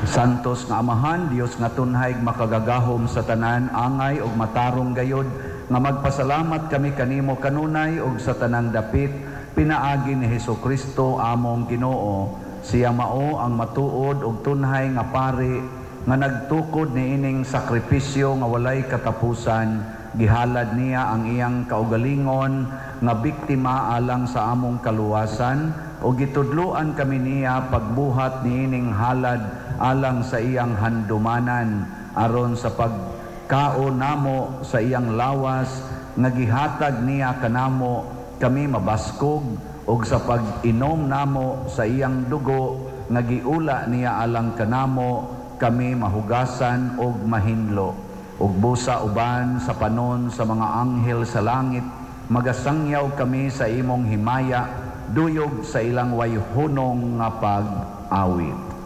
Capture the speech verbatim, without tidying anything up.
Santos nga Amahan, Dios nga tunhay makagagahom sa tanan, angay ug matarong gayod, nga magpasalamat kami kanimo kanunay ug sa tanang dapit pinaagi ni Hesukristo among Ginoo. Siya mao ang matuod ug tunhay nga pari nga nagtukod niining sakripisyo nga walay katapusan. Gihalad niya ang iyang kaugalingon nga biktima alang sa among kaluwasan o gitudluan kami niya pagbuhat niining halad alang sa iyang handumanan aron sa pagkaon namo sa iyang lawas nga gihatag niya kanamo kami mabaskog ug sa pag-inom namo sa iyang dugo nga giula niya alang kanamo kami mahugasan og mahinlo. Ug busa uban sa panon sa mga anghel sa langit, magasangyaw kami sa imong himaya, duyog sa ilang wayhunong nga pag-awit.